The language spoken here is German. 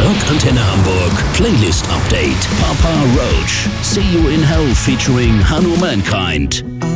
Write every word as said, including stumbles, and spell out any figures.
Rock Antenne Hamburg Playlist Update. Papa Roach, See You in Hell featuring Hanno Mankind.